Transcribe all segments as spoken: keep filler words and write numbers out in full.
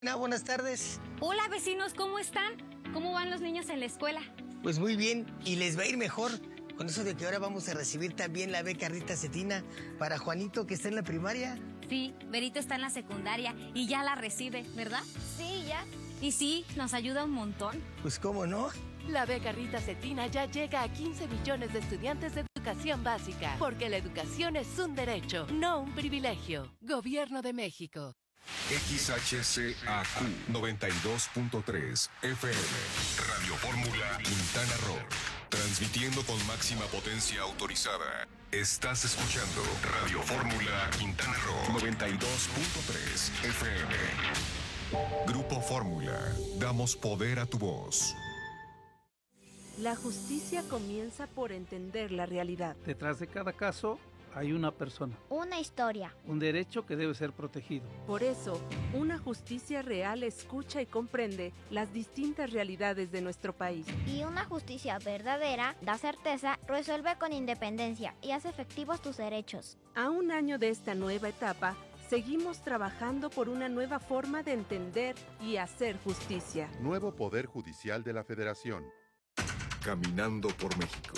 Hola, buenas tardes. Hola, vecinos, ¿cómo están? ¿Cómo van los niños en la escuela? Pues muy bien, y les va a ir mejor con eso de que ahora vamos a recibir también la beca Rita Cetina para Juanito, que está en la primaria. Sí, Berito está en la secundaria y ya la recibe, ¿verdad? Sí, ya. Y sí, nos ayuda un montón. Pues cómo no. La beca Rita Cetina ya llega a quince millones de estudiantes de educación básica, porque la educación es un derecho, no un privilegio. Gobierno de México. X H C A Q noventa y dos punto tres F M, Radio Fórmula Quintana Roo, transmitiendo con máxima potencia autorizada. Estás escuchando Radio Fórmula Quintana Roo noventa y dos punto tres F M. Grupo Fórmula, damos poder a tu voz. La justicia comienza por entender la realidad. Detrás de cada caso hay una persona. Una historia. Un derecho que debe ser protegido. Por eso, una justicia real escucha y comprende las distintas realidades de nuestro país. Y una justicia verdadera da certeza, resuelve con independencia y hace efectivos tus derechos. A un año de esta nueva etapa, seguimos trabajando por una nueva forma de entender y hacer justicia. Nuevo Poder Judicial de la Federación. Caminando por México.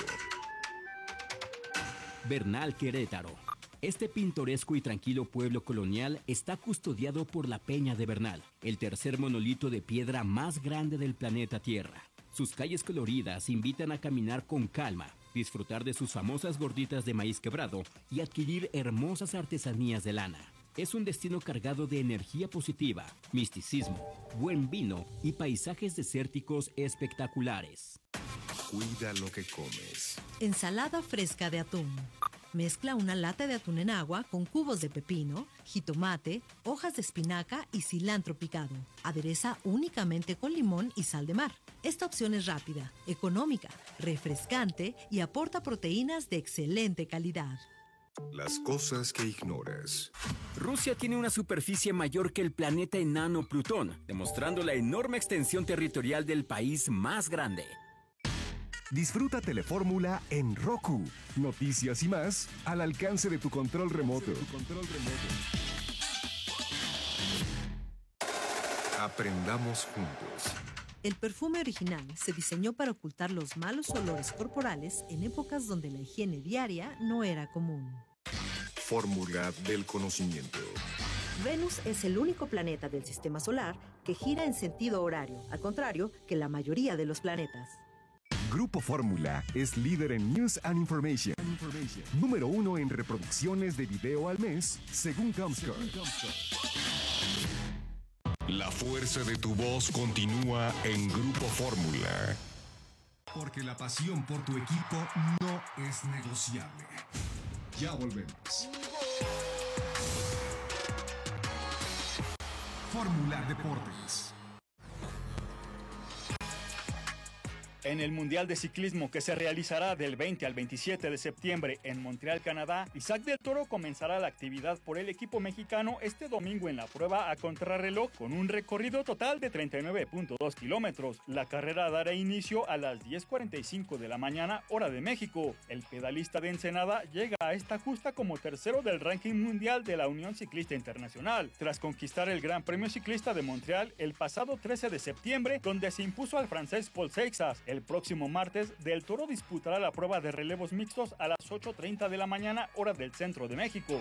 Bernal, Querétaro. Este pintoresco y tranquilo pueblo colonial está custodiado por la Peña de Bernal, el tercer monolito de piedra más grande del planeta Tierra. Sus calles coloridas invitan a caminar con calma, disfrutar de sus famosas gorditas de maíz quebrado y adquirir hermosas artesanías de lana. Es un destino cargado de energía positiva, misticismo, buen vino y paisajes desérticos espectaculares. Cuida lo que comes. Ensalada fresca de atún. Mezcla una lata de atún en agua con cubos de pepino, jitomate, hojas de espinaca y cilantro picado. Adereza únicamente con limón y sal de mar. Esta opción es rápida, económica, refrescante y aporta proteínas de excelente calidad. Las cosas que ignoras. Rusia tiene una superficie mayor que el planeta enano Plutón, demostrando la enorme extensión territorial del país más grande. Disfruta Telefórmula en Roku. Noticias y más al alcance de tu control remoto. Aprendamos juntos. El perfume original se diseñó para ocultar los malos olores corporales en épocas donde la higiene diaria no era común. Fórmula del conocimiento. Venus es el único planeta del sistema solar que gira en sentido horario, al contrario que la mayoría de los planetas. Grupo Fórmula es líder en News and Information. Número uno en reproducciones de video al mes, según Comscore. La fuerza de tu voz continúa en Grupo Fórmula. Porque la pasión por tu equipo no es negociable. Ya volvemos. Fórmula Deportes. En el Mundial de Ciclismo, que se realizará del veinte al veintisiete de septiembre en Montreal, Canadá, Isaac del Toro comenzará la actividad por el equipo mexicano este domingo en la prueba a contrarreloj con un recorrido total de treinta y nueve punto dos kilómetros. La carrera dará inicio a las diez cuarenta y cinco de la mañana, hora de México. El pedalista de Ensenada llega a esta justa como tercero del ranking mundial de la Unión Ciclista Internacional, tras conquistar el Gran Premio Ciclista de Montreal el pasado trece de septiembre, donde se impuso al francés Paul Seixas. El próximo martes, Del Toro disputará la prueba de relevos mixtos a las ocho treinta de la mañana, hora del centro de México.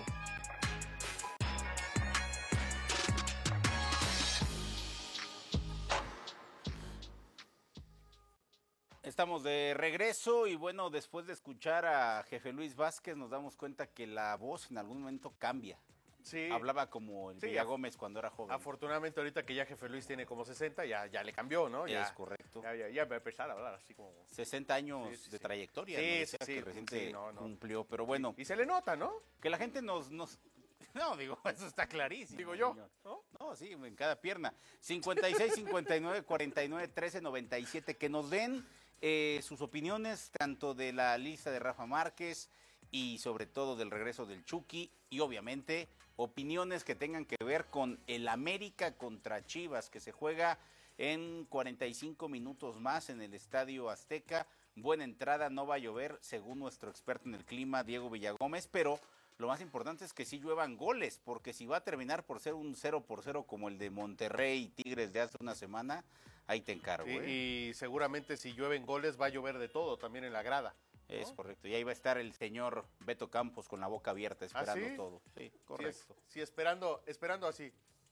Estamos de regreso y bueno, después de escuchar a Jefe Luis Vázquez nos damos cuenta que la voz en algún momento cambia. Sí. Hablaba como el Sí, Villagómez cuando era joven. Afortunadamente ahorita que ya Jefe Luis tiene como sesenta, ya, ya le cambió, ¿no? Ya, es correcto. Ya, ya, ya va a empezar a hablar así como... sesenta años sí, sí, de sí. trayectoria, Sí, ¿no? sí, Decía sí, que reciente sí, no, no. cumplió, pero bueno. Y se le nota, ¿no? Que la gente nos... nos... No, digo, eso está clarísimo. Digo yo, señor. ¿no? No, sí, en cada pierna. cincuenta y seis, cincuenta y nueve, cuarenta y nueve, trece, noventa y siete. Que nos den eh, sus opiniones, tanto de la lista de Rafa Márquez y sobre todo del regreso del Chucky. Y obviamente, opiniones que tengan que ver con el América contra Chivas, que se juega en cuarenta y cinco minutos más en el Estadio Azteca. Buena entrada, no va a llover, según nuestro experto en el clima, Diego Villagómez, pero lo más importante es que sí lluevan goles, porque si va a terminar por ser un cero por cero como el de Monterrey y Tigres de hace una semana, ahí te encargo. Sí, ¿eh? Y seguramente si llueven goles va a llover de todo, también en la grada. ¿no? Es correcto, y ahí va a estar el señor Beto Campos con la boca abierta esperando ¿Ah, sí? todo. Sí, Sí, correcto. es- sí, esperando, esperando así.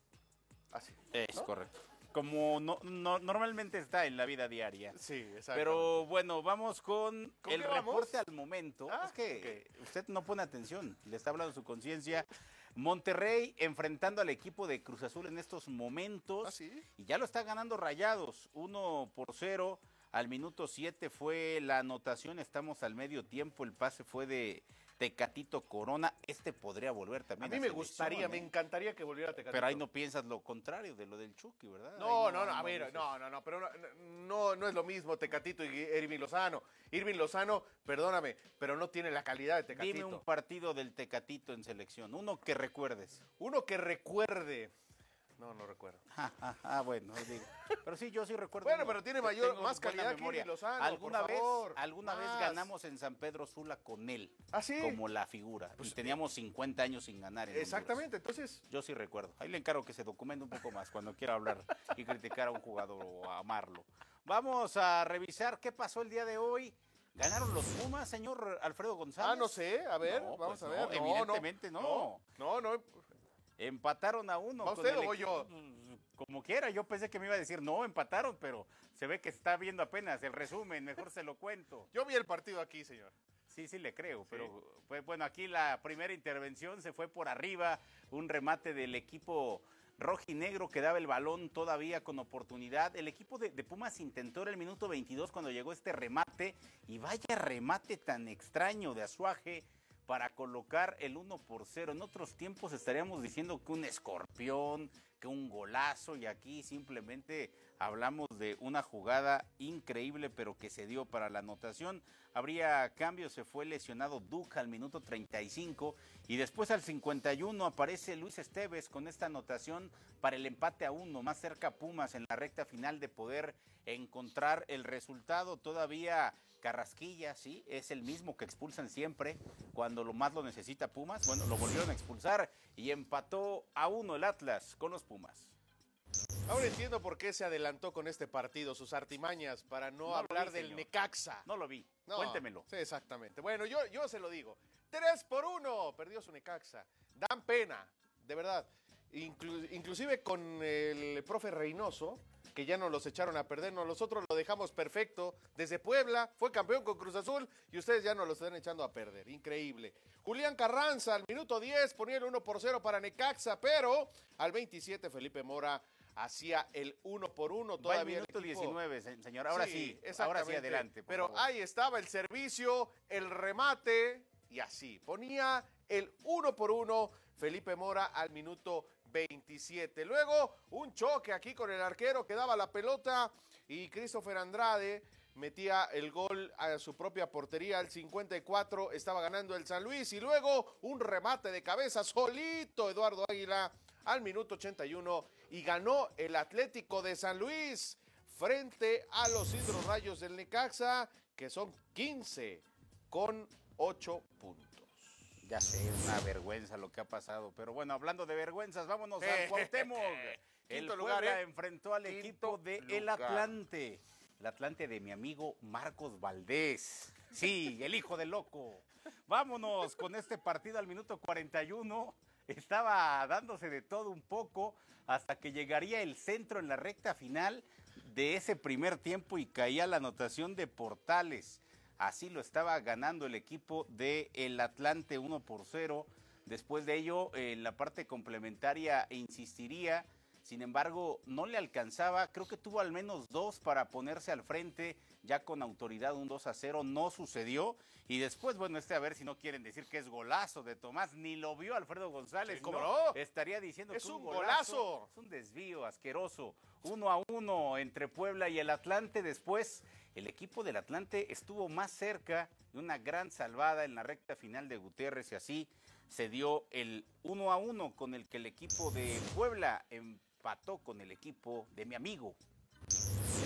Así. Es ¿no? correcto. Como no, no- normalmente está en la vida diaria. Sí, exacto. Pero bueno, vamos con, ¿Con el qué vamos? reporte al momento. Ah, es que usted no pone atención, le está hablando su conciencia. Monterrey enfrentando al equipo de Cruz Azul en estos momentos. ¿Ah, sí? Y ya lo está ganando Rayados, uno por cero. Al minuto siete fue la anotación, estamos al medio tiempo, el pase fue de Tecatito Corona. Este podría volver A también mí a me selección, gustaría, ¿eh? me encantaría que volviera a Tecatito. Pero ahí no piensas lo contrario de lo del Chucky, ¿verdad? No, Ahí no, no, a ahí ver, dices. no, no, no, pero no, no, no es lo mismo Tecatito y Irving Lozano. Irving Lozano, perdóname, pero no tiene la calidad de Tecatito. Dime un partido del Tecatito en selección, uno que recuerdes. Uno que recuerde. No, no recuerdo. Ah, ah, bueno, digo. Pero sí, yo sí recuerdo. Bueno, uno. pero tiene mayor, Tengo más buena calidad que memoria. Irving Lozano, ¿Alguna por vez, favor. alguna vez Más. ganamos en San Pedro Sula con él? ¿Ah, sí? Como la figura. Pues, y teníamos cincuenta años sin ganar en Exactamente, entonces... Yo sí recuerdo. Ahí le encargo que se documente un poco más cuando quiera hablar y criticar a un jugador o amarlo. Vamos a revisar qué pasó el día de hoy. ¿Ganaron los Pumas, señor Alfredo González? Ah, no sé, a ver, No, vamos pues a no, ver. No, evidentemente no. No, no. no. Empataron a uno. ¿Va con usted el o voy yo? equipo, como quiera, yo pensé que me iba a decir, no, empataron, pero se ve que está viendo apenas el resumen, mejor se lo cuento. Yo vi el partido aquí, señor. Sí, sí le creo, pero pues, bueno, aquí la primera intervención se fue por arriba, un remate del equipo rojinegro que daba el balón todavía con oportunidad. El equipo de, de Pumas intentó en el minuto veintidós cuando llegó este remate, y vaya remate tan extraño de Azuaje para colocar el uno por cero. En otros tiempos estaríamos diciendo que un escorpión, que un golazo, y aquí simplemente hablamos de una jugada increíble, pero que se dio para la anotación. Habría cambio, se fue lesionado Duca al minuto treinta y cinco, y después al cincuenta y uno aparece Luis Esteves con esta anotación para el empate a uno, más cerca Pumas en la recta final de poder encontrar el resultado. Todavía Carrasquilla, sí, es el mismo que expulsan siempre cuando lo más lo necesita Pumas. Bueno, lo volvieron a expulsar y empató a uno el Atlas con los Pumas. Ahora entiendo por qué se adelantó con este partido, sus artimañas, para no, No lo hablar vi, del señor. Necaxa. No lo vi, No, cuéntemelo. Sí, exactamente. Bueno, yo, yo se lo digo. Tres por uno, perdió su Necaxa. Dan pena, de verdad. Inclu- inclusive con el profe Reynoso, que ya nos los echaron a perder, nosotros lo dejamos perfecto. Desde Puebla, fue campeón con Cruz Azul y ustedes ya nos lo están echando a perder. Increíble. Julián Carranza al minuto diez ponía el uno por cero para Necaxa, pero al veintisiete Felipe Mora hacía el uno por uno. Va Todavía el el minuto equipo- diecinueve, se- señor. Ahora sí, ahora sí exactamente. adelante, por Pero favor. ahí estaba el servicio, el remate y así. Ponía el uno por uno Felipe Mora al minuto veintisiete. Luego un choque aquí con el arquero que daba la pelota y Christopher Andrade metía el gol a su propia portería al cincuenta y cuatro. Estaba ganando el San Luis y luego un remate de cabeza solito Eduardo Águila al minuto ochenta y uno y ganó el Atlético de San Luis frente a los Hidrorrayos del Necaxa, que son quince con ocho puntos. Ya sé, es una vergüenza lo que ha pasado, pero bueno, hablando de vergüenzas, vámonos Eh, al Cuauhtémoc. El quinto Puebla lugar, ¿eh? enfrentó al equipo de El lugar. Atlante. El Atlante de mi amigo Marcos Valdés. Sí, el hijo del loco. Vámonos con este partido al minuto cuarenta y uno. Estaba dándose de todo un poco hasta que llegaría el centro en la recta final de ese primer tiempo y caía la anotación de Portales. Así lo estaba ganando el equipo de El Atlante uno por cero. Después de ello, en la parte complementaria insistiría. Sin embargo, no le alcanzaba. Creo que tuvo al menos dos para ponerse al frente. Ya con autoridad un dos a cero. No sucedió. Y después, bueno, este a ver si no quieren decir que es golazo de Tomás. Ni lo vio Alfredo González. Sí, ¿cómo no? no? Estaría diciendo Es que un un golazo. golazo. Es un desvío asqueroso. Uno a uno entre Puebla y el Atlante. Después, el equipo del Atlante estuvo más cerca de una gran salvada en la recta final de Gutiérrez y así se dio el uno a uno con el que el equipo de Puebla empató con el equipo de mi amigo, el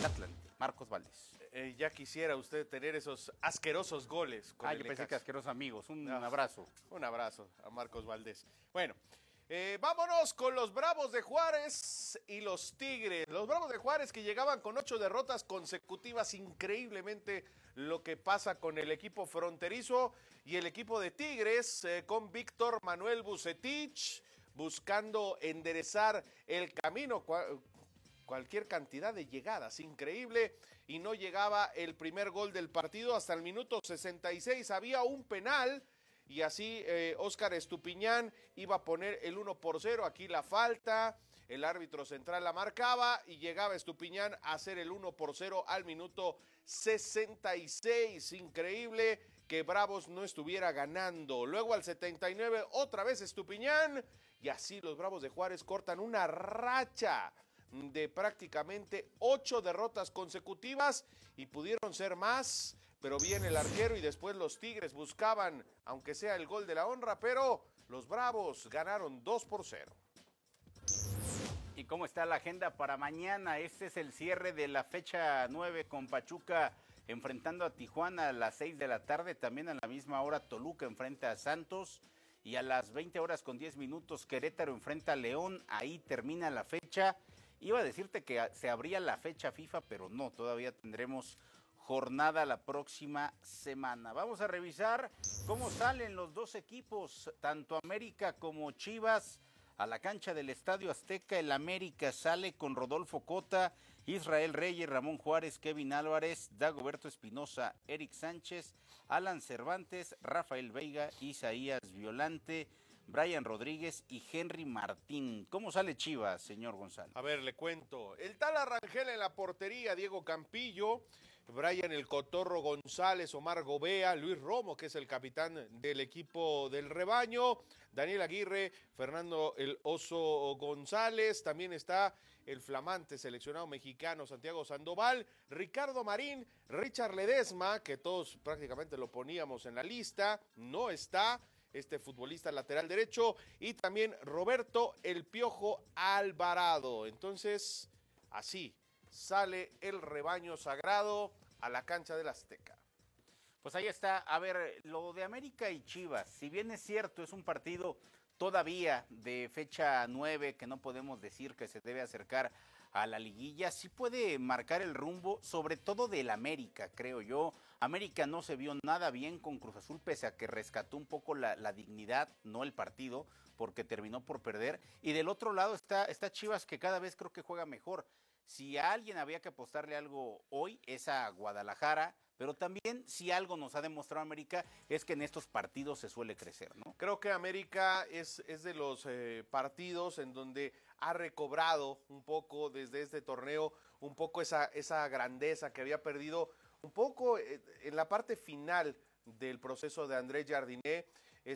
Atlante. Marcos Valdés. Eh, ya quisiera usted tener esos asquerosos goles. Con Ah, el yo pensé Necaxa. que asquerosos amigos. Un No, abrazo. Un abrazo a Marcos Valdés. Bueno, eh, vámonos con los Bravos de Juárez y los Tigres. Los Bravos de Juárez que llegaban con ocho derrotas consecutivas. Increíblemente lo que pasa con el equipo fronterizo y el equipo de Tigres eh, con Víctor Manuel Vucetich buscando enderezar el camino. Cual, cualquier cantidad de llegadas, increíble. Y no llegaba el primer gol del partido hasta el minuto sesenta y seis. Había un penal y así eh, Óscar Estupiñán iba a poner el uno por cero. Aquí la falta, el árbitro central la marcaba y llegaba Estupiñán a hacer el uno por cero al minuto sesenta y seis. Increíble que Bravos no estuviera ganando. Luego al setenta y nueve otra vez Estupiñán y así los Bravos de Juárez cortan una racha de prácticamente ocho derrotas consecutivas y pudieron ser más, pero viene el arquero y después los Tigres buscaban, aunque sea el gol de la honra, pero los Bravos ganaron dos por cero. ¿Y cómo está la agenda para mañana? Este es el cierre de la fecha nueve con Pachuca enfrentando a Tijuana a las seis de la tarde, también a la misma hora Toluca enfrenta a Santos y a las veinte horas con diez minutos Querétaro enfrenta a León, ahí termina la fecha. Iba a decirte que se abría la fecha FIFA, pero no, todavía tendremos jornada la próxima semana. Vamos a revisar cómo salen los dos equipos, tanto América como Chivas, a la cancha del Estadio Azteca. El América sale con Rodolfo Cota, Israel Reyes, Ramón Juárez, Kevin Álvarez, Dagoberto Espinosa, Eric Sánchez, Alan Cervantes, Rafael Veiga, Isaías Violante, Brian Rodríguez y Henry Martín. ¿Cómo sale Chivas, señor González? A ver, le cuento. El tal Arrangel en la portería, Diego Campillo, Brian el Cotorro González, Omar Gobea, Luis Romo, que es el capitán del equipo del rebaño, Daniel Aguirre, Fernando el Oso González, también está el flamante seleccionado mexicano Santiago Sandoval, Ricardo Marín, Richard Ledesma, que todos prácticamente lo poníamos en la lista, no está este futbolista lateral derecho, y también Roberto El Piojo Alvarado. Entonces, así sale el rebaño sagrado a la cancha del Azteca. Pues ahí está. A ver, lo de América y Chivas, si bien es cierto, es un partido todavía de fecha nueve, que no podemos decir que se debe acercar a la liguilla, sí puede marcar el rumbo, sobre todo del América, creo yo. América no se vio nada bien con Cruz Azul, pese a que rescató un poco la, la dignidad, no el partido, porque terminó por perder. Y del otro lado está, está Chivas, que cada vez creo que juega mejor. Si a alguien había que apostarle algo hoy, es a Guadalajara, pero también si algo nos ha demostrado América es que en estos partidos se suele crecer, ¿no? Creo que América es, es de los eh, partidos en donde ha recobrado un poco desde este torneo, un poco esa, esa grandeza que había perdido un poco eh, en la parte final del proceso de Andrés Jardiné,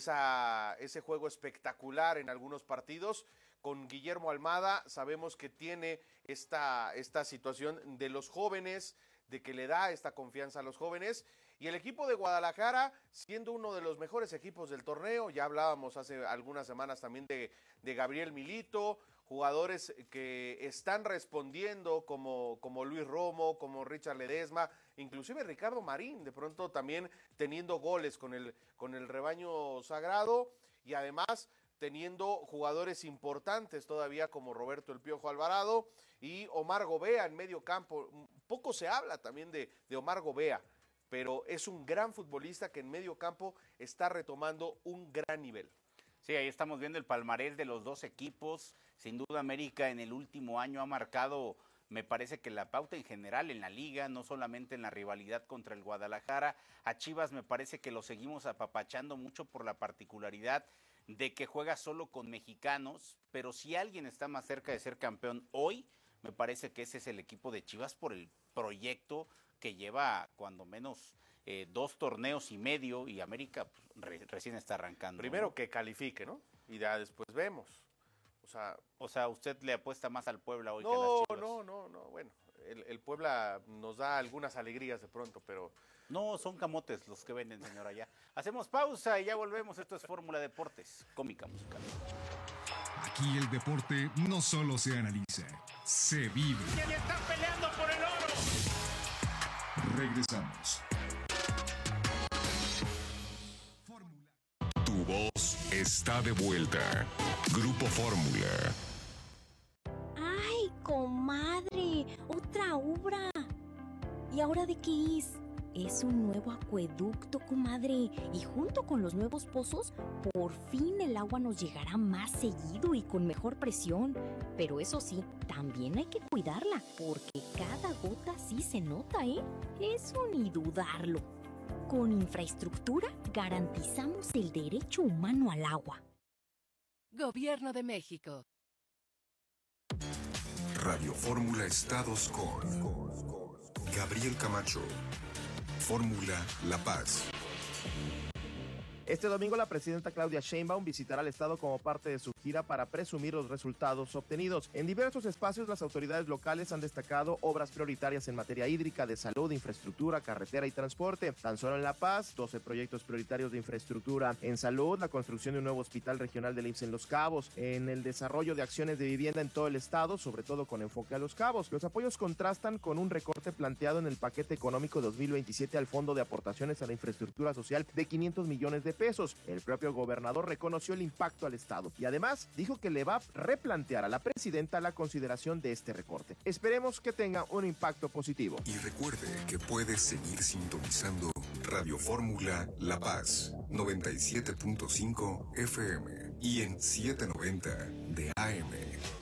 esa, ese juego espectacular en algunos partidos. Con Guillermo Almada sabemos que tiene esta, esta situación de los jóvenes, de que le da esta confianza a los jóvenes, y el equipo de Guadalajara siendo uno de los mejores equipos del torneo. Ya hablábamos hace algunas semanas también de, de Gabriel Milito, jugadores que están respondiendo como, como Luis Romo, como Richard Ledesma, inclusive Ricardo Marín, de pronto también teniendo goles con el, con el rebaño sagrado, y además teniendo jugadores importantes todavía como Roberto El Piojo Alvarado y Omar Gobea en medio campo. Poco se habla también de, de Omar Gobea, pero es un gran futbolista que en medio campo está retomando un gran nivel. Sí, ahí estamos viendo el palmarés de los dos equipos. Sin duda América en el último año ha marcado, me parece que la pauta en general en la liga, no solamente en la rivalidad contra el Guadalajara. A Chivas me parece que lo seguimos apapachando mucho por la particularidad de que juega solo con mexicanos, pero si alguien está más cerca de ser campeón hoy, me parece que ese es el equipo de Chivas por el proyecto que lleva cuando menos eh, dos torneos y medio, y América pues, re, recién está arrancando. Primero, ¿no? que califique, ¿no? Y ya después vemos. O sea, o sea, usted le apuesta más al Puebla hoy no, que a las Chivas. No, no, no, bueno, el, el Puebla nos da algunas alegrías de pronto, pero... No, son camotes los que venden, señora, ya. Hacemos pausa y ya volvemos. Esto es Fórmula Deportes, cómica musical. Aquí el deporte no solo se analiza, se vive. ¡Y están peleando por el oro! Regresamos. Tu voz está de vuelta. Grupo Fórmula. ¡Ay, comadre! ¡Otra obra! ¿Y ahora de qué es? Es un nuevo acueducto, comadre. Y junto con los nuevos pozos, por fin el agua nos llegará más seguido y con mejor presión. Pero eso sí, también hay que cuidarla, porque cada gota sí se nota, ¿eh? Eso ni dudarlo. Con infraestructura garantizamos el derecho humano al agua. Gobierno de México. Radio Fórmula Estados con Gabriel Camacho. Fórmula La Paz. Este domingo la presidenta Claudia Sheinbaum visitará el estado como parte de su gira para presumir los resultados obtenidos. En diversos espacios las autoridades locales han destacado obras prioritarias en materia hídrica, de salud, infraestructura, carretera y transporte. Tan solo en La Paz, doce proyectos prioritarios de infraestructura. En salud, la construcción de un nuevo hospital regional del I M S S en Los Cabos. En el desarrollo de acciones de vivienda en todo el estado, sobre todo con enfoque a Los Cabos. Los apoyos contrastan con un recorte planteado en el paquete económico dos mil veintisiete al Fondo de Aportaciones a la Infraestructura Social de quinientos millones de pesos. El propio gobernador reconoció el impacto al estado y además dijo que le va a replantear a la presidenta la consideración de este recorte. Esperemos que tenga un impacto positivo. Y recuerde que puede seguir sintonizando Radio Fórmula La Paz noventa y siete punto cinco F M y en setecientos noventa de A M.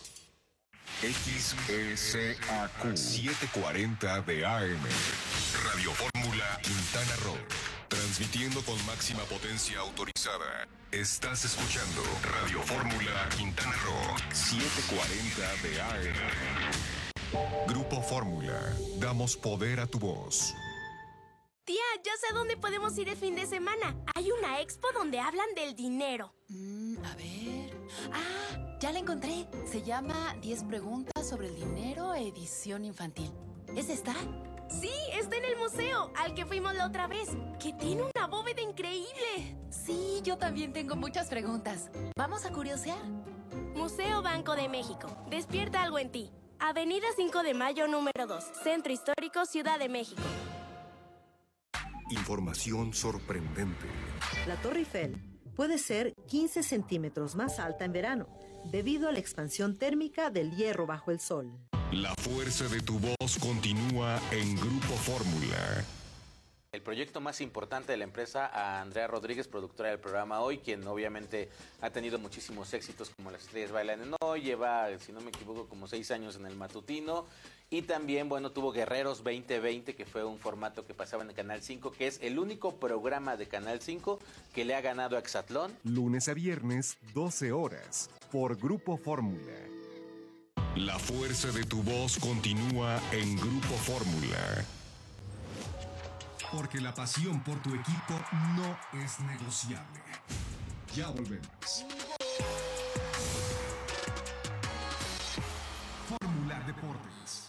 X E C A Q setecientos cuarenta de A M. Radio Fórmula Quintana Roo. Transmitiendo con máxima potencia autorizada. Estás escuchando Radio Fórmula Quintana Roo setecientos cuarenta de A M. Grupo Fórmula. Damos poder a tu voz. Tía, ya sé dónde podemos ir el fin de semana. Hay una expo donde hablan del dinero. Mm, a ver... Ah, ya la encontré. Se llama diez preguntas sobre el dinero, edición infantil. ¿Es esta? Sí, está en el museo, al que fuimos la otra vez, que tiene una bóveda increíble. Sí, yo también tengo muchas preguntas. ¿Vamos a curiosear? Museo Banco de México. Despierta algo en ti. Avenida cinco de Mayo, número dos. Centro Histórico, Ciudad de México. Información sorprendente. La Torre Eiffel puede ser quince centímetros más alta en verano, debido a la expansión térmica del hierro bajo el sol. La fuerza de tu voz continúa en Grupo Fórmula. El proyecto más importante de la empresa, a Andrea Rodríguez, productora del programa Hoy, quien obviamente ha tenido muchísimos éxitos como Las Estrellas Bailan en Hoy, lleva, si no me equivoco, como seis años en el matutino, y también, bueno, tuvo Guerreros veinte veinte, que fue un formato que pasaba en el Canal cinco, que es el único programa de Canal cinco que le ha ganado a Exatlón. Lunes a viernes, doce horas, por Grupo Fórmula. La fuerza de tu voz continúa en Grupo Fórmula. Porque la pasión por tu equipo no es negociable. Ya volvemos. Fórmula Deportes.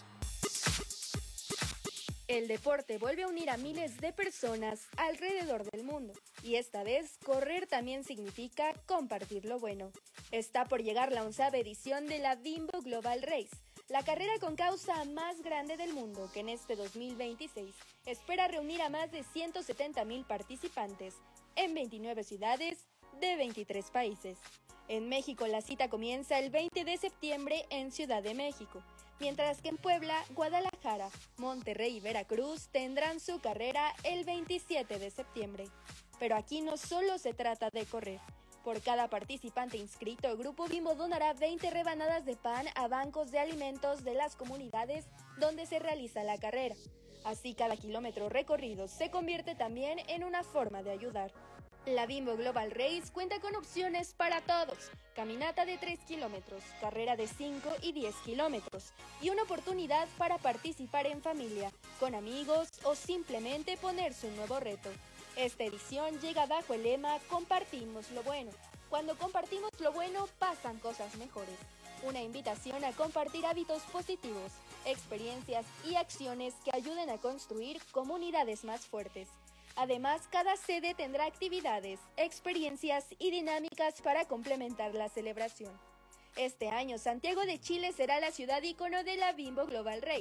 El deporte vuelve a unir a miles de personas alrededor del mundo. Y esta vez, correr también significa compartir lo bueno. Está por llegar la onceava edición de la Bimbo Global Race, la carrera con causa más grande del mundo, que en este dos mil veintiséis espera reunir a más de ciento setenta mil participantes en veintinueve ciudades de veintitrés países. En México la cita comienza el veinte de septiembre en Ciudad de México, mientras que en Puebla, Guadalajara, Monterrey y Veracruz tendrán su carrera el veintisiete de septiembre. Pero aquí no solo se trata de correr. Por cada participante inscrito, Grupo Bimbo donará veinte rebanadas de pan a bancos de alimentos de las comunidades donde se realiza la carrera. Así cada kilómetro recorrido se convierte también en una forma de ayudar. La Bimbo Global Race cuenta con opciones para todos: caminata de tres kilómetros, carrera de cinco y diez kilómetros, y una oportunidad para participar en familia, con amigos o simplemente ponerse un nuevo reto. Esta edición llega bajo el lema Compartimos lo bueno. Cuando compartimos lo bueno, pasan cosas mejores. Una invitación a compartir hábitos positivos, experiencias y acciones que ayuden a construir comunidades más fuertes. Además, cada sede tendrá actividades, experiencias y dinámicas para complementar la celebración. Este año, Santiago de Chile será la ciudad ícono de la Bimbo Global Race.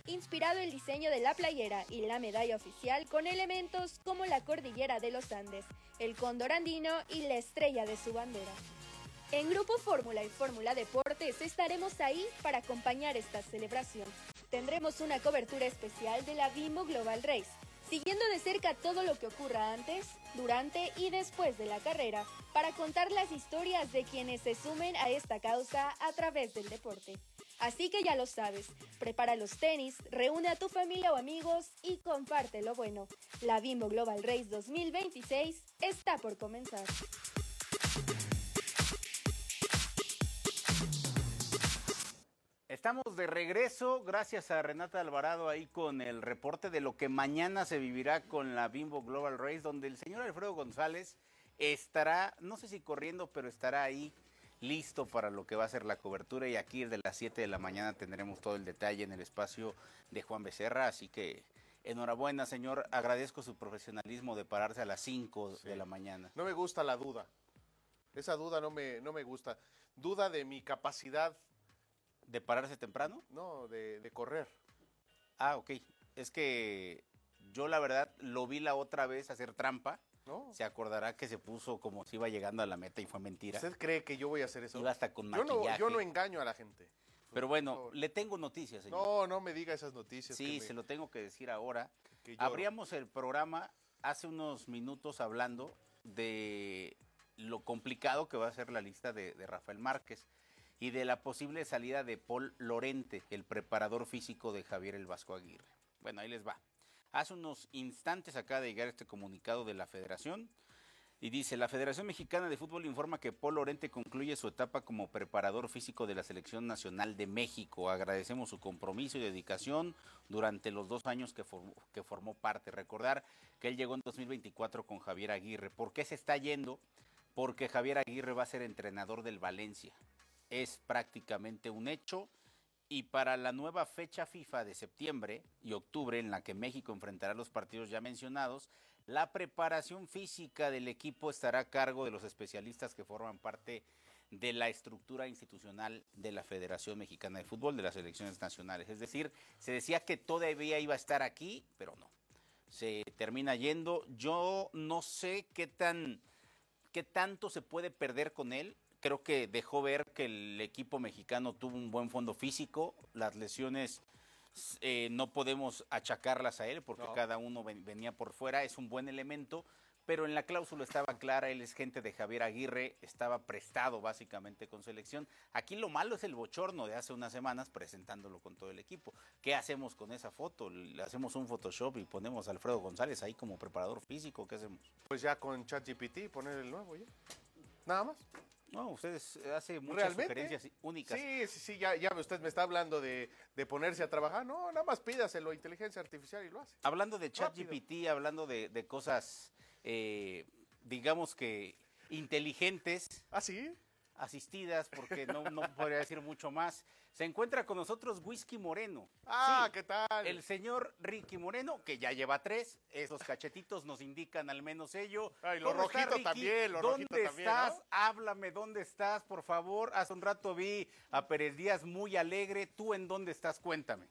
inspirado el diseño de la playera y la medalla oficial con elementos como la cordillera de los Andes, el cóndor andino y la estrella de su bandera. En Grupo Fórmula y Fórmula Deportes estaremos ahí para acompañar esta celebración. Tendremos una cobertura especial de la Bimbo Global Race, siguiendo de cerca todo lo que ocurra antes, durante y después de la carrera, para contar las historias de quienes se sumen a esta causa a través del deporte. Así que ya lo sabes, prepara los tenis, reúne a tu familia o amigos y comparte lo bueno. La Bimbo Global Race dos mil veintiséis está por comenzar. Estamos de regreso, gracias a Renata Alvarado ahí con el reporte de lo que mañana se vivirá con la Bimbo Global Race, donde el señor Alfredo González estará, no sé si corriendo, pero estará ahí listo para lo que va a ser la cobertura, y aquí desde las siete de la mañana tendremos todo el detalle en el espacio de Juan Becerra, así que enhorabuena, señor, agradezco su profesionalismo de pararse a las cinco sí. de la mañana. No me gusta la duda, esa duda no me, no me gusta, duda de mi capacidad. ¿De pararse temprano? No, de, de correr. Ah, ok. Es que yo la verdad lo vi la otra vez hacer trampa. No. Se acordará que se puso como si iba llegando a la meta y fue mentira. ¿Usted cree que yo voy a hacer eso? Iba hasta con yo maquillaje. No, yo no engaño a la gente. Pero bueno, le tengo noticias, señor. No, no me diga esas noticias. Sí, me... se lo tengo que decir ahora. Abríamos el programa hace unos minutos hablando de lo complicado que va a ser la lista de, de Rafael Márquez y de la posible salida de Paul Lorente, el preparador físico de Javier El Vasco Aguirre. Bueno, ahí les va. Hace unos instantes acaba de llegar este comunicado de la Federación y dice: la Federación Mexicana de Fútbol informa que Paul Lorente concluye su etapa como preparador físico de la Selección Nacional de México. Agradecemos su compromiso y dedicación durante los dos años que formó, que formó parte. Recordar que él llegó en dos mil veinticuatro con Javier Aguirre. ¿Por qué se está yendo? Porque Javier Aguirre va a ser entrenador del Valencia. Es prácticamente un hecho, y para la nueva fecha FIFA de septiembre y octubre, en la que México enfrentará los partidos ya mencionados, la preparación física del equipo estará a cargo de los especialistas que forman parte de la estructura institucional de la Federación Mexicana de Fútbol, de las selecciones nacionales. Es decir, se decía que todavía iba a estar aquí, pero no. Se termina yendo. Yo no sé qué tan, qué tanto se puede perder con él. Creo que dejó ver que el equipo mexicano tuvo un buen fondo físico. Las lesiones eh, no podemos achacarlas a él porque no. Cada uno ven, venía por fuera. Es un buen elemento, pero en la cláusula estaba clara. Él es gente de Javier Aguirre, estaba prestado básicamente con selección. Aquí lo malo es el bochorno de hace unas semanas presentándolo con todo el equipo. ¿Qué hacemos con esa foto? ¿Le hacemos un Photoshop y ponemos a Alfredo González ahí como preparador físico? ¿Qué hacemos? Pues ya con ChatGPT poner el nuevo ya. Nada más. No, ustedes hace muchas ¿Realmente? sugerencias únicas. Sí, sí, sí, ya, ya usted me está hablando de, de ponerse a trabajar. No, nada más pídaselo a inteligencia artificial y lo hace. Hablando de ChatGPT, hablando de, de cosas, eh, digamos que inteligentes. ¿Ah, sí? Asistidas, porque no, no podría decir mucho más. Se encuentra con nosotros Whisky Moreno. Ah, sí, ¿qué tal? El señor Ricky Moreno, que ya lleva tres. Esos cachetitos nos indican al menos ello. Ay, lo rojito también, lo ¿Dónde rojito también, estás? ¿no? Háblame, ¿dónde estás, por favor? Hace un rato vi a Pérez Díaz muy alegre. ¿Tú en dónde estás? Cuéntame.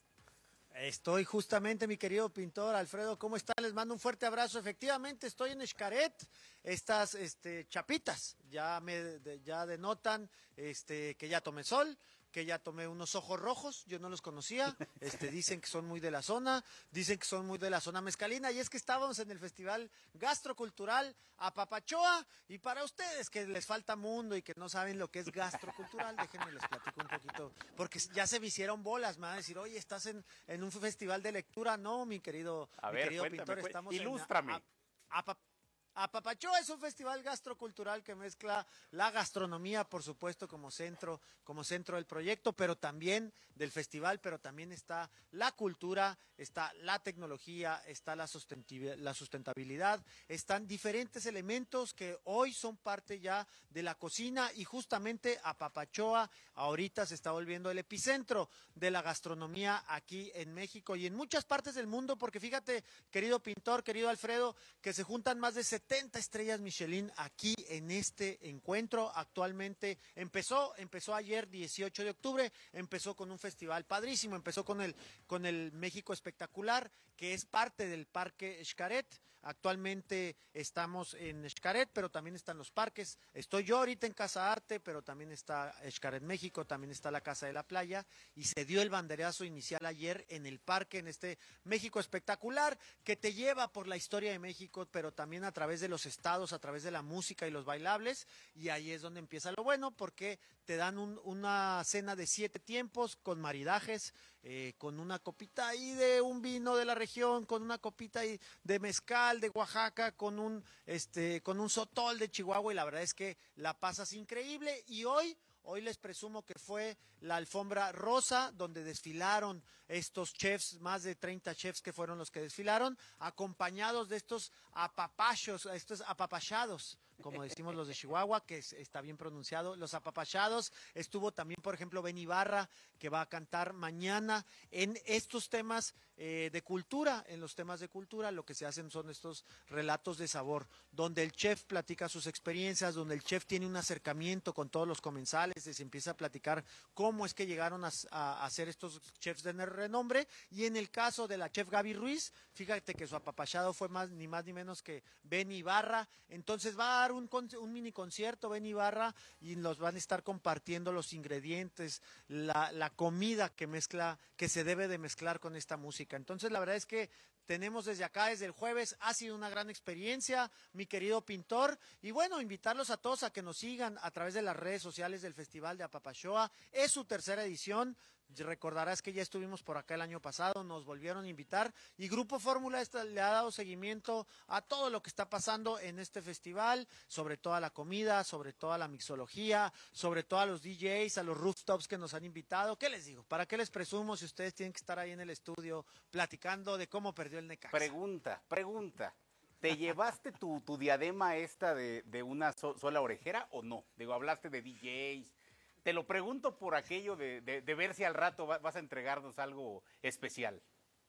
Estoy justamente, mi querido pintor Alfredo, ¿cómo está? Les mando un fuerte abrazo. Efectivamente, estoy en Xcaret. Estas este, chapitas ya me de, ya denotan este, que ya tomé sol, que ya tomé unos ojos rojos, yo no los conocía, este, dicen que son muy de la zona, dicen que son muy de la zona mezcalina, y es que estábamos en el Festival Gastrocultural Apapachoa, y para ustedes que les falta mundo y que no saben lo que es gastrocultural, déjenme les platico un poquito, porque ya se me hicieron bolas, me van a decir, oye, estás en, en un festival de lectura. No, mi querido, a mi ver, querido cuéntame, pintor, cu estamos ilústrame. en... A, a, a, Apapachoa es un festival gastrocultural que mezcla la gastronomía, por supuesto, como centro, como centro del proyecto, pero también del festival, pero también está la cultura, está la tecnología, está la la sustentabilidad, están diferentes elementos que hoy son parte ya de la cocina, y justamente Apapachoa ahorita se está volviendo el epicentro de la gastronomía aquí en México y en muchas partes del mundo, porque fíjate, querido pintor, querido Alfredo, que se juntan más de setenta setenta estrellas Michelin aquí en este encuentro. Actualmente empezó, empezó ayer dieciocho de octubre, empezó con un festival padrísimo, empezó con el, con el México Espectacular, que es parte del Parque Xcaret. Actualmente estamos en Xcaret, pero también están los parques. Estoy yo ahorita en Casa Arte, pero también está Xcaret México, también está la Casa de la Playa, y se dio el banderazo inicial ayer en el parque, en este México Espectacular, que te lleva por la historia de México, pero también a través de los estados, a través de la música y los bailables, y ahí es donde empieza lo bueno, porque te dan un, una cena de siete tiempos con maridajes, eh, con una copita ahí de un vino de la región, con una copita ahí de mezcal de Oaxaca, con un este con un sotol de Chihuahua, y la verdad es que la pasas increíble. Y hoy Hoy les presumo que fue la alfombra rosa, donde desfilaron estos chefs, más de treinta chefs que fueron los que desfilaron, acompañados de estos apapachos, estos apapachados, como decimos los de Chihuahua, que es, está bien pronunciado, los apapachados. Estuvo también, por ejemplo, Ben Ibarra, que va a cantar mañana en estos temas eh, de cultura. En los temas de cultura lo que se hacen son estos relatos de sabor, donde el chef platica sus experiencias, donde el chef tiene un acercamiento con todos los comensales, se empieza a platicar cómo es que llegaron a, a, a ser estos chefs de renombre. Y en el caso de la chef Gaby Ruiz, fíjate que su apapachado fue más ni más ni menos que Ben Ibarra. Entonces va a dar un, un mini concierto Ben Ibarra, y nos van a estar compartiendo los ingredientes, la, la comida que mezcla, que se debe de mezclar con esta música. Entonces la verdad es que tenemos desde acá, desde el jueves, ha sido una gran experiencia, mi querido pintor, y bueno, invitarlos a todos a que nos sigan a través de las redes sociales del Festival de Apapachoa. Es su tercera edición. Recordarás que ya estuvimos por acá el año pasado, nos volvieron a invitar, y Grupo Fórmula le ha dado seguimiento a todo lo que está pasando en este festival, sobre todo a la comida, sobre todo a la mixología, sobre todo a los D Js, a los rooftops que nos han invitado. ¿Qué les digo? ¿Para qué les presumo si ustedes tienen que estar ahí en el estudio platicando de cómo perdió el Necaxa? Pregunta, pregunta. ¿Te llevaste tu, tu diadema esta de, de una so, sola orejera o no? Digo, hablaste de D Js. Te lo pregunto por aquello de, de, de ver si al rato vas a entregarnos algo especial.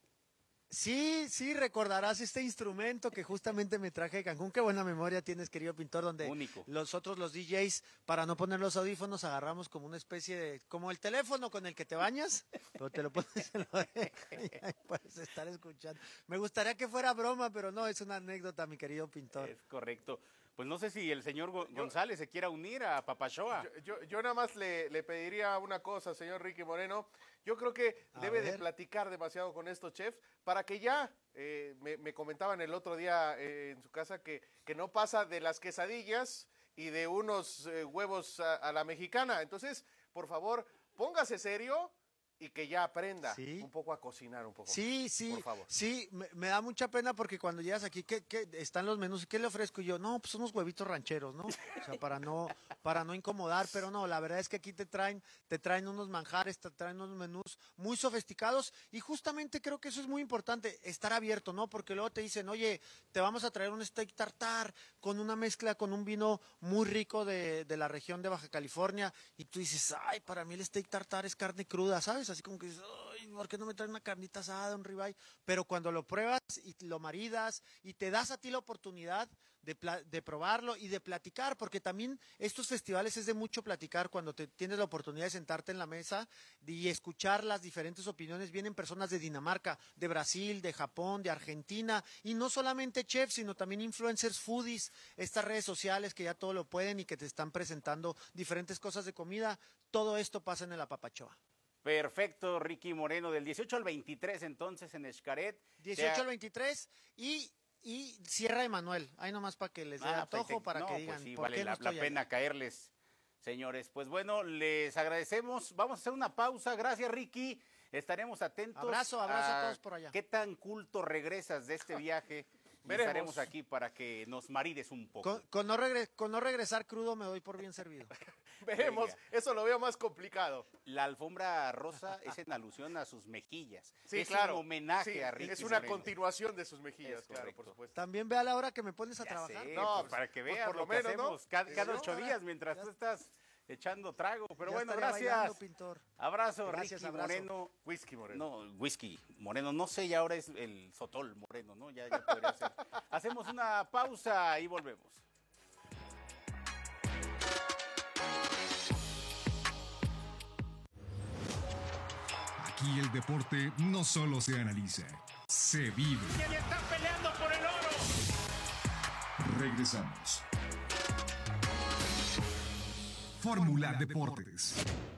Sí, sí, recordarás este instrumento que justamente me traje de Cancún. Qué buena memoria tienes, querido pintor, donde Único. Nosotros los D Js, para no poner los audífonos, agarramos como una especie de, como el teléfono con el que te bañas, pero te lo pones en la oreja y ahí puedes estar escuchando. Me gustaría que fuera broma, pero no, es una anécdota, mi querido pintor. Es correcto. Pues no sé si el señor González se quiera unir a Apapachoa. Yo, yo, yo nada más le, le pediría una cosa, señor Ricky Moreno. Yo creo que A debe ver. de platicar demasiado con estos chefs para que ya, eh, me, me comentaban el otro día eh, en su casa que, que no pasa de las quesadillas y de unos eh, huevos a, a la mexicana. Entonces, por favor, póngase serio y que ya aprenda Sí. un poco a cocinar un poco. Sí, sí, Por favor. sí, me, me da mucha pena porque cuando llegas aquí, ¿qué, qué están los menús? ¿Qué le ofrezco? Y yo, no, pues unos huevitos rancheros, ¿no? O sea, para no, para no incomodar, pero no, la verdad es que aquí te traen, te traen unos manjares, te traen unos menús muy sofisticados, y justamente creo que eso es muy importante, estar abierto, ¿no? Porque luego te dicen, oye, te vamos a traer un steak tartar con una mezcla, con un vino muy rico de, de la región de Baja California, y tú dices, ay, para mí el steak tartar es carne cruda, ¿sabes? Así como que dices, ay, ¿por qué no me traen una carnita asada, un ribeye? Pero cuando lo pruebas y lo maridas y te das a ti la oportunidad de, pla- de probarlo y de platicar, porque también estos festivales es de mucho platicar cuando te tienes la oportunidad de sentarte en la mesa y escuchar las diferentes opiniones. Vienen personas de Dinamarca, de Brasil, de Japón, de Argentina, y no solamente chefs, sino también influencers, foodies, estas redes sociales que ya todo lo pueden y que te están presentando diferentes cosas de comida. Todo esto pasa en el Apapachoa. Perfecto, Ricky Moreno, del dieciocho al veintitrés entonces en Xcaret. dieciocho al veintitrés y, y Sierra de Manuel. Ahí nomás para que les dé Ah, antojo, perfecto. para No, que pues digan sí, por vale qué no la, la estoy pena allá. caerles, señores. Pues bueno, les agradecemos. Vamos a hacer una pausa. Gracias, Ricky. Estaremos atentos. Abrazo, abrazo a todos por allá. ¿Qué tan culto regresas de este viaje? Y Veremos. estaremos aquí para que nos marides un poco. Con, con no regre- con no regresar crudo me doy por bien servido. Veremos, Venga. eso lo veo más complicado. La alfombra rosa es en alusión a sus mejillas. Sí, es claro. un homenaje Sí, a Ricky es una Moreno. continuación de sus mejillas, Es claro, correcto. por supuesto. También ve a la hora que me pones a Ya trabajar. sé, No, pues, para que pues, veas por lo, lo que menos, ¿no? hacemos cada, cada ¿Sí, no? ocho días mientras tú estás echando trago. Pero Ya bueno, estaré gracias. bailando, Pintor. Abrazo, Gracias, Ricky abrazo. Moreno. Whisky Moreno. No, whisky Moreno. No sé, y ahora es el Sotol Moreno, ¿no? Ya, ya podría ser. Hacemos una pausa y volvemos. Aquí el deporte no solo se analiza, se vive. ¡Que están peleando por el oro! Regresamos. Fórmula Deportes.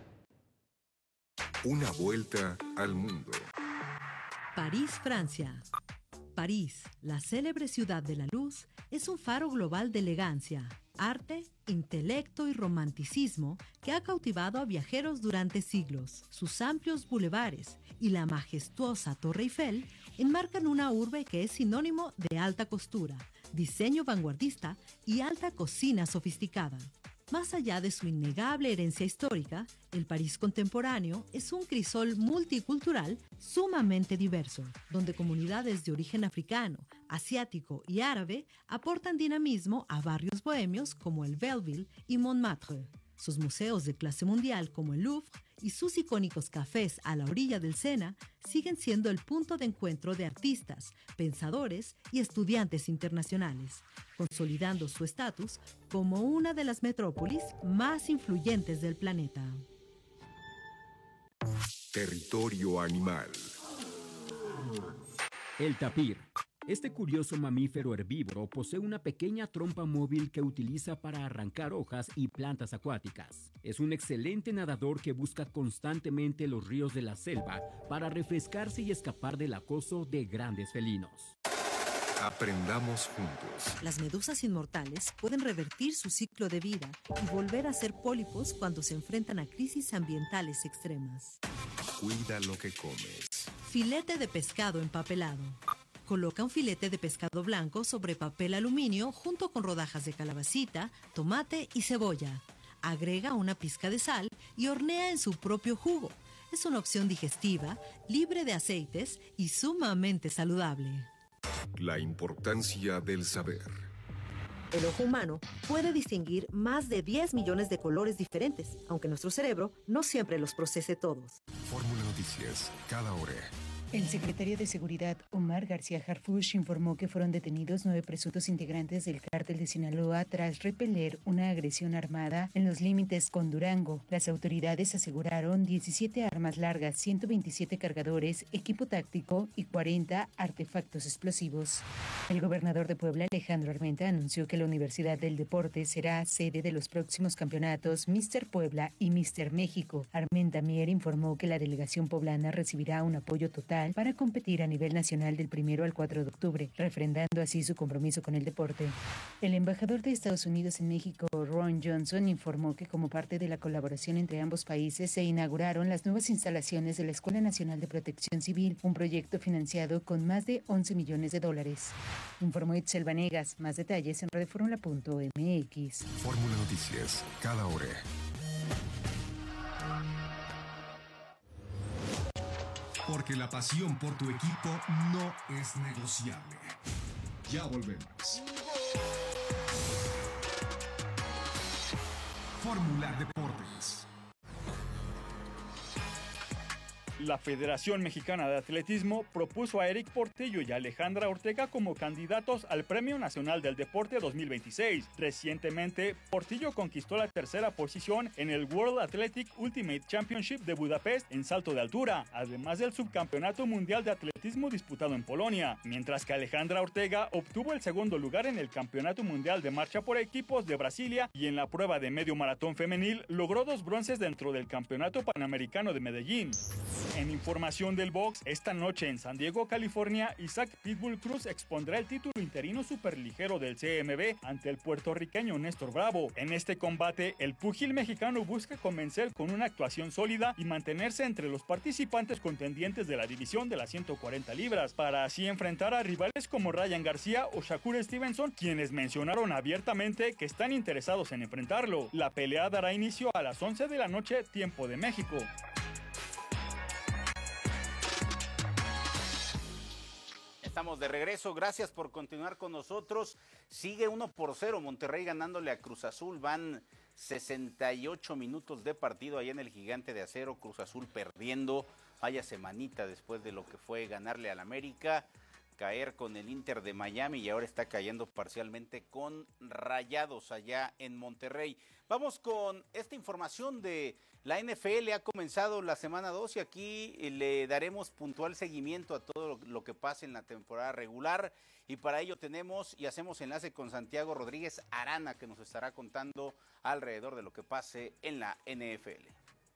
Una vuelta al mundo. París, Francia. París, la célebre ciudad de la luz, es un faro global de elegancia, arte, intelecto y romanticismo que ha cautivado a viajeros durante siglos. Sus amplios bulevares y la majestuosa Torre Eiffel enmarcan una urbe que es sinónimo de alta costura, diseño vanguardista y alta cocina sofisticada. Más allá de su innegable herencia histórica, el París contemporáneo es un crisol multicultural sumamente diverso, donde comunidades de origen africano, asiático y árabe aportan dinamismo a barrios bohemios como el Belleville y Montmartre. Sus museos de clase mundial como el Louvre y sus icónicos cafés a la orilla del Sena siguen siendo el punto de encuentro de artistas, pensadores y estudiantes internacionales, consolidando su estatus como una de las metrópolis más influyentes del planeta. Territorio animal. El tapir. Este curioso mamífero herbívoro posee una pequeña trompa móvil que utiliza para arrancar hojas y plantas acuáticas. Es un excelente nadador que busca constantemente los ríos de la selva para refrescarse y escapar del acoso de grandes felinos. Aprendamos juntos. Las medusas inmortales pueden revertir su ciclo de vida y volver a ser pólipos cuando se enfrentan a crisis ambientales extremas. Cuida lo que comes. Filete de pescado empapelado. Coloca un filete de pescado blanco sobre papel aluminio junto con rodajas de calabacita, tomate y cebolla. Agrega una pizca de sal y hornea en su propio jugo. Es una opción digestiva, libre de aceites y sumamente saludable. La importancia del saber. El ojo humano puede distinguir más de diez millones de colores diferentes, aunque nuestro cerebro no siempre los procese todos. Fórmula Noticias, cada hora. El secretario de Seguridad, Omar García Harfuch, informó que fueron detenidos nueve presuntos integrantes del cártel de Sinaloa tras repeler una agresión armada en los límites con Durango. Las autoridades aseguraron diecisiete armas largas, ciento veintisiete cargadores, equipo táctico y cuarenta artefactos explosivos. El gobernador de Puebla, Alejandro Armenta, anunció que la Universidad del Deporte será sede de los próximos campeonatos míster Puebla y míster México. Armenta Mier informó que la delegación poblana recibirá un apoyo total para competir a nivel nacional del primero al cuatro de octubre, refrendando así su compromiso con el deporte. El embajador de Estados Unidos en México, Ron Johnson, informó que como parte de la colaboración entre ambos países se inauguraron las nuevas instalaciones de la Escuela Nacional de Protección Civil, un proyecto financiado con más de once millones de dólares. Informó Itzel Vanegas. Más detalles en radioformula punto m x. Fórmula Noticias, cada hora. Porque la pasión por tu equipo no es negociable. Ya volvemos. Fórmula Deportes. La Federación Mexicana de Atletismo propuso a Eric Portillo y a Alejandra Ortega como candidatos al Premio Nacional del Deporte dos mil veintiséis. Recientemente, Portillo conquistó la tercera posición en el World Athletic Ultimate Championship de Budapest en salto de altura, además del subcampeonato mundial de atletismo disputado en Polonia, mientras que Alejandra Ortega obtuvo el segundo lugar en el Campeonato Mundial de Marcha por Equipos de Brasilia y en la prueba de medio maratón femenil logró dos bronces dentro del Campeonato Panamericano de Medellín. En información del box, esta noche en San Diego, California, Isaac Pitbull Cruz expondrá el título interino superligero del C M B ante el puertorriqueño Néstor Bravo. En este combate, el púgil mexicano busca convencer con una actuación sólida y mantenerse entre los participantes contendientes de la división de las ciento cuarenta libras, para así enfrentar a rivales como Ryan García o Shakur Stevenson, quienes mencionaron abiertamente que están interesados en enfrentarlo. La pelea dará inicio a las once de la noche, tiempo de México. Estamos de regreso, gracias por continuar con nosotros. Sigue uno por cero, Monterrey ganándole a Cruz Azul, van sesenta y ocho minutos de partido allá en el Gigante de Acero, Cruz Azul perdiendo, vaya semanita después de lo que fue ganarle al América, caer con el Inter de Miami y ahora está cayendo parcialmente con Rayados allá en Monterrey. Vamos con esta información de la N F L, ha comenzado la semana dos y aquí le daremos puntual seguimiento a todo lo que pase en la temporada regular y para ello tenemos y hacemos enlace con Santiago Rodríguez Arana que nos estará contando alrededor de lo que pase en la N F L.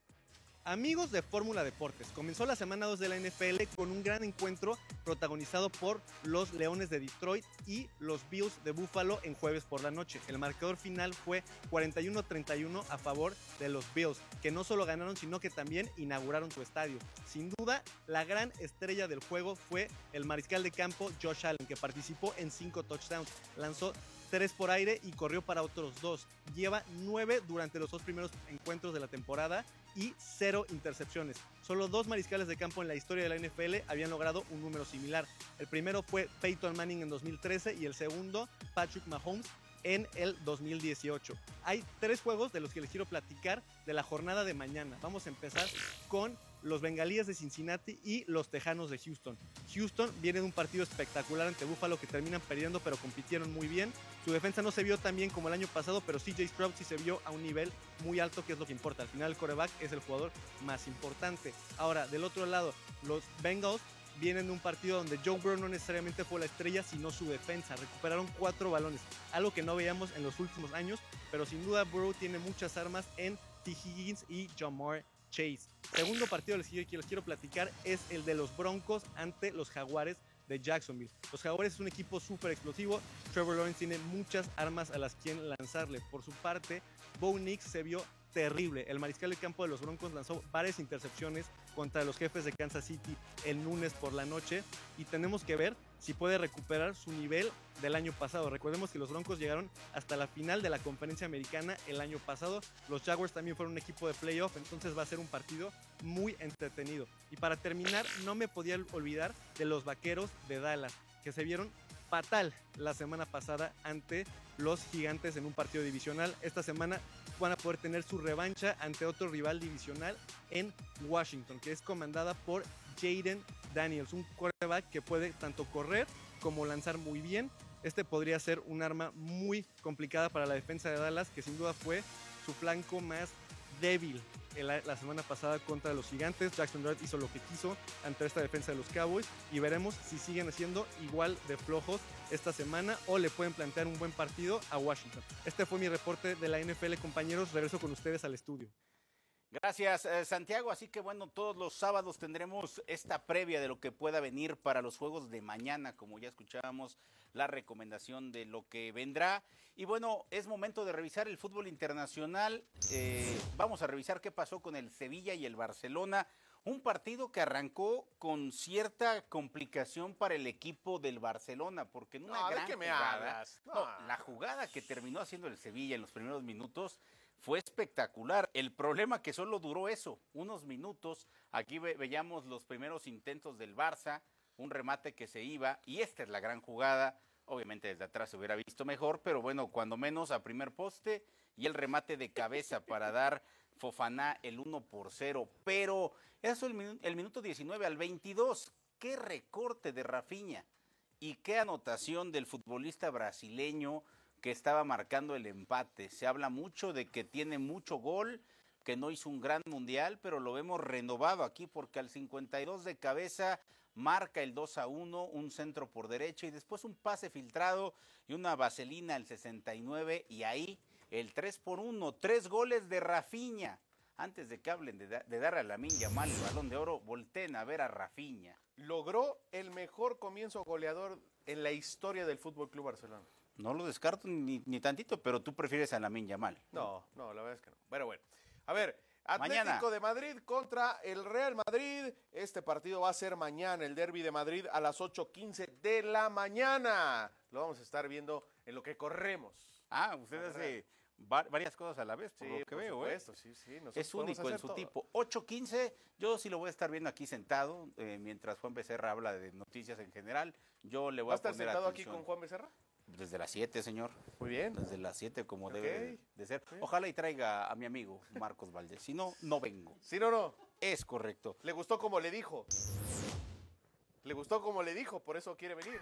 Amigos de Fórmula Deportes, comenzó la semana dos de la N F L con un gran encuentro protagonizado por los Leones de Detroit y los Bills de Buffalo en jueves por la noche. El marcador final fue cuarenta y uno a treinta y uno a favor de los Bills, que no solo ganaron sino que también inauguraron su estadio. Sin duda, la gran estrella del juego fue el mariscal de campo Josh Allen, que participó en cinco touchdowns, lanzó tres por aire y corrió para otros dos. Lleva nueve durante los dos primeros encuentros de la temporada y cero intercepciones. Solo dos mariscales de campo en la historia de la N F L habían logrado un número similar. El primero fue Peyton Manning en dos mil trece y el segundo Patrick Mahomes en el dos mil dieciocho. Hay tres juegos de los que les quiero platicar de la jornada de mañana. Vamos a empezar con los Bengalíes de Cincinnati y los Tejanos de Houston. Houston viene de un partido espectacular ante Buffalo que terminan perdiendo, pero compitieron muy bien. Su defensa no se vio tan bien como el año pasado, pero C J Stroud sí se vio a un nivel muy alto, que es lo que importa. Al final el quarterback es el jugador más importante. Ahora, del otro lado, los Bengals vienen de un partido donde Joe Burrow no necesariamente fue la estrella, sino su defensa. Recuperaron cuatro balones, algo que no veíamos en los últimos años, pero sin duda Burrow tiene muchas armas en T. Higgins y Ja'Marr Chase. Segundo partido que les quiero platicar es el de los Broncos ante los Jaguares de Jacksonville. Los Jaguares es un equipo súper explosivo. Trevor Lawrence tiene muchas armas a las quien lanzarle. Por su parte, Bo Nix se vio terrible. El mariscal de campo de los Broncos lanzó varias intercepciones contra los Jefes de Kansas City el lunes por la noche y tenemos que ver si puede recuperar su nivel del año pasado. Recordemos que los Broncos llegaron hasta la final de la Conferencia Americana el año pasado. Los Jaguars también fueron un equipo de playoff, entonces va a ser un partido muy entretenido. Y para terminar, no me podía olvidar de los Vaqueros de Dallas, que se vieron fatal la semana pasada ante los Gigantes en un partido divisional. Esta semana van a poder tener su revancha ante otro rival divisional en Washington, que es comandada por Jaden Daniels, un quarterback que puede tanto correr como lanzar muy bien. Este podría ser un arma muy complicada para la defensa de Dallas, que sin duda fue su flanco más débil la semana pasada contra los Gigantes. Jackson Dart hizo lo que quiso ante esta defensa de los Cowboys y veremos si siguen siendo igual de flojos esta semana o le pueden plantear un buen partido a Washington. Este fue mi reporte de la N F L, compañeros. Regreso con ustedes al estudio. Gracias, eh, Santiago. Así que bueno, todos los sábados tendremos esta previa de lo que pueda venir para los juegos de mañana, como ya escuchábamos la recomendación de lo que vendrá. Y bueno, es momento de revisar el fútbol internacional. Eh, vamos a revisar qué pasó con el Sevilla y el Barcelona. Un partido que arrancó con cierta complicación para el equipo del Barcelona, porque en una no, gran ¿de qué me jugada, hablas? No. No, la jugada que terminó haciendo el Sevilla en los primeros minutos fue espectacular. El problema que solo duró eso, unos minutos. Aquí ve, veíamos los primeros intentos del Barça, un remate que se iba, y esta es la gran jugada. Obviamente desde atrás se hubiera visto mejor, pero bueno, cuando menos a primer poste y el remate de cabeza para dar Fofaná el uno por cero. Pero eso el, minu el minuto diecinueve al veintidós. Qué recorte de Rafinha y qué anotación del futbolista brasileño que estaba marcando el empate. Se habla mucho de que tiene mucho gol, que no hizo un gran mundial, pero lo vemos renovado aquí porque al cincuenta y dos de cabeza marca el dos a uno, un centro por derecha y después un pase filtrado y una vaselina al sesenta y nueve y ahí el tres por uno, tres goles de Rafinha. Antes de que hablen de, da, de dar a Lamine Yamal el Balón de Oro, volteen a ver a Rafinha. Logró el mejor comienzo goleador en la historia del Fútbol Club Barcelona. No lo descarto ni, ni tantito, pero tú prefieres a Lamine Yamal. No, no, la verdad es que no. Pero bueno, a ver, Atlético mañana. de Madrid contra el Real Madrid. Este partido va a ser mañana, el Derby de Madrid a las ocho quince de la mañana. Lo vamos a estar viendo en lo que corremos. Ah, usted hace varias cosas a la vez, por sí, lo que por veo. Supuesto, ¿eh? sí, sí. Es único en su todo. tipo. ocho quince, yo sí lo voy a estar viendo aquí sentado, eh, mientras Juan Becerra habla de noticias en general. Yo le voy ¿Va a a estar poner sentado atención. aquí con Juan Becerra? Desde las siete, señor. Muy bien. Desde las siete, como Okay. debe de ser. Ojalá y traiga a mi amigo Marcos Valdés. Si no, no vengo. Si no, no. Es correcto. Le gustó como le dijo. Le gustó como le dijo, por eso quiere venir.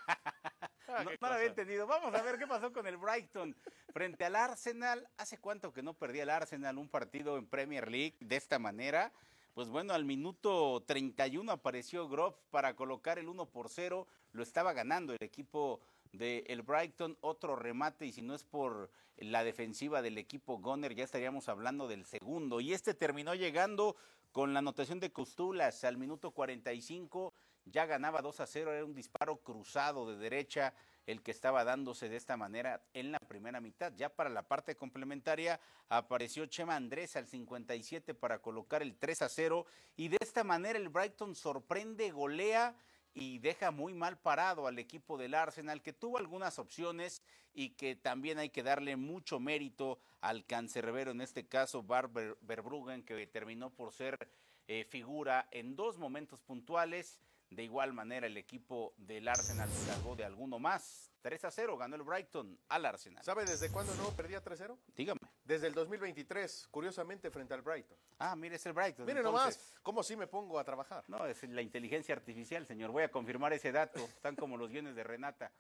Ah, no, qué no lo había cosa. entendido. Vamos a ver qué pasó con el Brighton frente al Arsenal. ¿Hace cuánto que no perdía el Arsenal un partido en Premier League de esta manera? Pues bueno, al minuto treinta y uno apareció Groff para colocar el uno por cero. Lo estaba ganando el equipo del Brighton. Otro remate, y si no es por la defensiva del equipo Gunner, ya estaríamos hablando del segundo. Y este terminó llegando con la anotación de Costulas al minuto cuarenta y cinco. Ya ganaba dos a cero, era un disparo cruzado de derecha el que estaba dándose de esta manera en la primera mitad. Ya para la parte complementaria apareció Chema Andrés al cincuenta y siete para colocar el tres a cero, y de esta manera el Brighton sorprende, golea y deja muy mal parado al equipo del Arsenal, que tuvo algunas opciones y que también hay que darle mucho mérito al cancerbero, en este caso Bart Verbruggen, que terminó por ser eh, figura en dos momentos puntuales. De igual manera el equipo del Arsenal se salvó de alguno más. tres a cero ganó el Brighton al Arsenal. ¿Sabe desde cuándo no perdía tres cero? Dígame. Desde el dos mil veintitrés, curiosamente, frente al Brighton. Ah, mire, es el Brighton. Mire entonces. nomás cómo sí me pongo a trabajar. No, es la inteligencia artificial, señor. Voy a confirmar ese dato. Están como los guiones de Renata.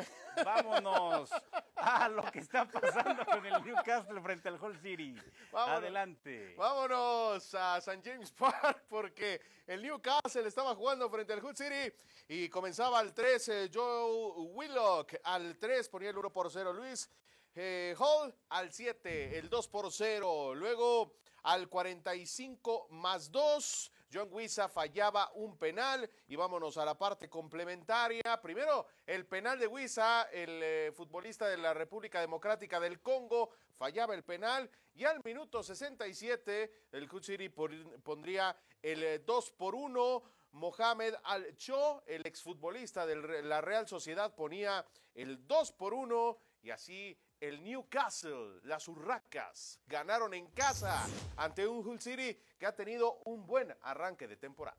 Vámonos a lo que está pasando con el Newcastle frente al Hull City. Vámonos. Adelante. Vámonos a Saint James Park, porque el Newcastle estaba jugando frente al Hull City y comenzaba al tres, eh, Joe Willock. Al tres ponía el uno por cero Luis eh, Hall. Al siete el dos por cero. Luego al cuarenta y cinco más dos, John Wissa fallaba un penal. Y vámonos a la parte complementaria. Primero el penal de Wissa, el eh, futbolista de la República Democrática del Congo, fallaba el penal. Y al minuto sesenta y siete el Hull City pondría el eh, dos por uno. Mohamed Al-Cho, el exfutbolista de la Real Sociedad, ponía el dos por uno, y así el Newcastle, las Urracas, ganaron en casa ante un Hull City que ha tenido un buen arranque de temporada.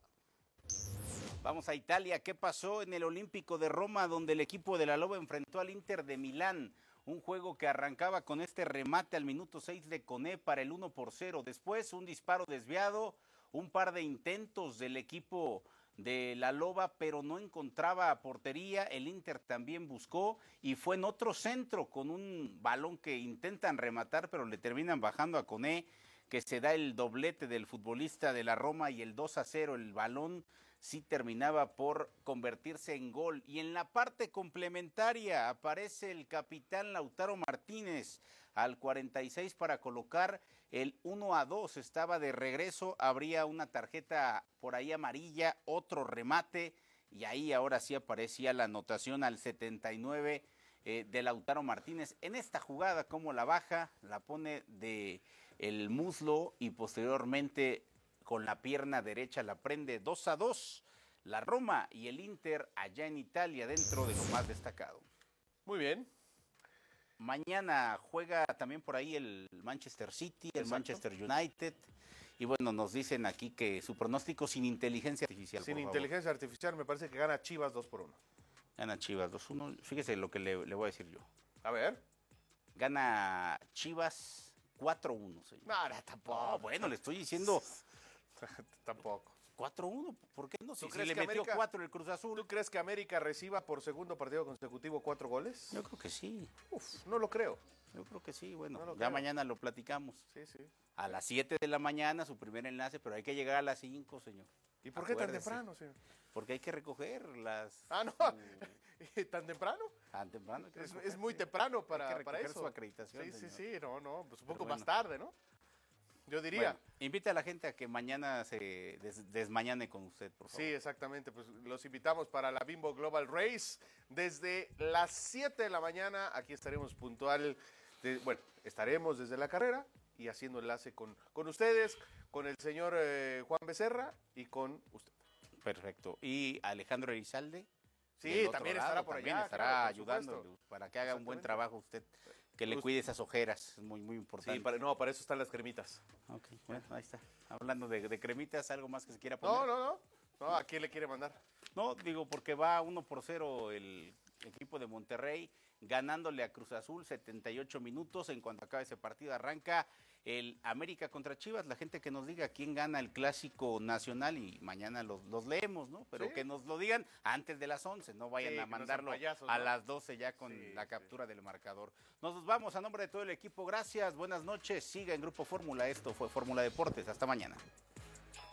Vamos a Italia. ¿Qué pasó en el Olímpico de Roma, donde el equipo de la Loba enfrentó al Inter de Milán? Un juego que arrancaba con este remate al minuto seis de Koné para el uno por cero. Después un disparo desviado, un par de intentos del equipo de la Loba, pero no encontraba portería. El Inter también buscó y fue en otro centro con un balón que intentan rematar, pero le terminan bajando a Koné, que se da el doblete del futbolista de la Roma, y el dos a cero. El balón sí terminaba por convertirse en gol. Y en la parte complementaria aparece el capitán Lautaro Martínez al cuarenta y seis para colocar el uno a dos. Estaba de regreso, habría una tarjeta por ahí amarilla, otro remate, y ahí ahora sí aparecía la anotación al setenta y nueve eh, de Lautaro Martínez. En esta jugada, como la baja, la pone de el muslo y posteriormente con la pierna derecha la prende. Dos a dos, la Roma y el Inter allá en Italia, dentro de lo más destacado. Muy bien. Mañana juega también por ahí el Manchester City, el Exacto. Manchester United. Y bueno, nos dicen aquí que su pronóstico sin inteligencia artificial. Sin por favor. inteligencia artificial, me parece que gana Chivas dos por uno. Gana Chivas dos uno. Fíjese lo que le, le voy a decir yo. A ver. Gana Chivas cuatro uno, señor. No, no, tampoco. No, bueno, le estoy diciendo Tampoco. cuatro uno. ¿Por qué no? Si, ¿Tú si crees le que metió América- cuatro el Cruz Azul. ¿Tú crees que América reciba por segundo partido consecutivo cuatro goles? Yo creo que sí. Uf, no lo creo. Yo creo que sí. Bueno, No lo ya creo. mañana lo platicamos. Sí, sí. A las siete de la mañana su primer enlace, pero hay que llegar a las cinco, señor. ¿Y por qué tan Acuérdese. temprano, señor? Porque hay que recoger las... Ah, no. ¿Tan temprano? Tan temprano. hay que Es, recoger, es muy sí. temprano Hay para, que para recoger eso. su acreditación, Sí, sí, señor. sí. No, no. Pues un Pero poco más bueno. tarde, ¿no? Yo diría. Bueno, invite a la gente a que mañana se des- desmañane con usted, por favor. Sí, exactamente. Pues los invitamos para la Bimbo Global Race. Desde las siete de la mañana, aquí estaremos puntual. de- bueno, estaremos desde la carrera y haciendo enlace con, con ustedes, con el señor eh, Juan Becerra y con usted. Perfecto. Y Alejandro Elizalde. Sí, del otro también lado, estará por también allá, estará claro, por ayudando supuesto. para que haga un buen Exactamente. trabajo usted, que le Us- cuide esas ojeras, es muy, muy importante. Sí, para, no, para eso están las cremitas. Ok, bueno, ahí está. Hablando de, de cremitas, ¿algo más que se quiera poner? No, no, no. No, ¿a quién le quiere mandar? No, digo, porque va uno por cero el equipo de Monterrey ganándole a Cruz Azul setenta y ocho minutos. En cuanto acabe ese partido arranca el América contra Chivas. La gente que nos diga quién gana el clásico nacional y mañana los, los leemos, ¿no? Pero Sí. que nos lo digan antes de las once, no vayan Sí, a que no sean mandarlo payasos, a ¿no? las doce ya con Sí, la captura del marcador. Nos vamos a nombre de todo el equipo. Gracias, buenas noches. Siga en Grupo Fórmula. Esto fue Fórmula Deportes. Hasta mañana.